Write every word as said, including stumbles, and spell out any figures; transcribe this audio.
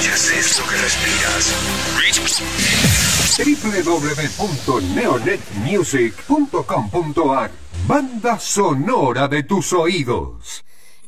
escuchas es lo que respiras. doble u doble u doble u punto neonet music punto com punto a r Banda sonora de tus oídos.